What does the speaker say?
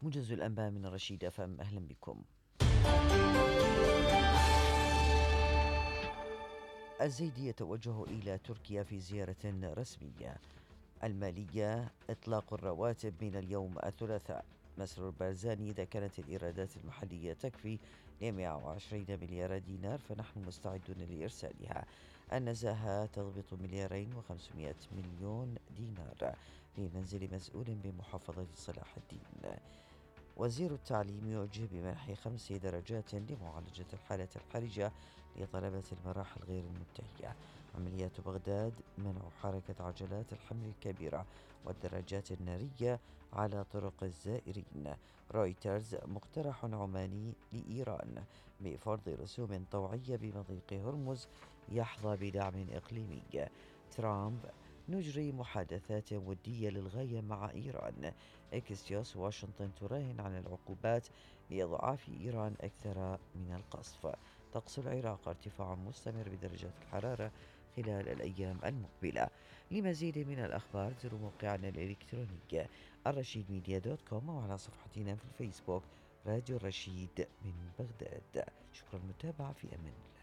موجز الأنباء من رشيد أفهم، أهلا بكم. الزيدي يتوجه إلى تركيا في زيارة رسمية. المالية: إطلاق الرواتب من اليوم الثلاثاء. مسرور بارزاني: إذا كانت الإيرادات المحلية تكفي ل 120 مليار دينار فنحن مستعدون لإرسالها. النزاهة: تضبط 2,500 مليون دينار في منزل مسؤول بمحافظة صلاح الدين. وزير التعليم يوجه بمنح 5 درجات لمعالجة الحالة الحرجة لطلبة المراحل غير المنتهية. عمليات بغداد: منع حركة عجلات الحمل الكبيرة والدراجات النارية على طرق الزائرين. رويترز: مقترح عماني لإيران بفرض رسوم طوعية بمضيق هرمز يحظى بدعم إقليمي. ترامب: نجري محادثات ودية للغاية مع إيران. إكسيوس: واشنطن تراهن على العقوبات لإضعاف إيران أكثر من القصف. طقس العراق: ارتفاع مستمر بدرجات الحرارة خلال الأيام المقبلة. لمزيد من الأخبار زوروا موقعنا الإلكتروني الرشيدميديا.com وعلى صفحتنا في الفيسبوك راديو الرشيد من بغداد. شكرا للمتابعة، في أمان الله.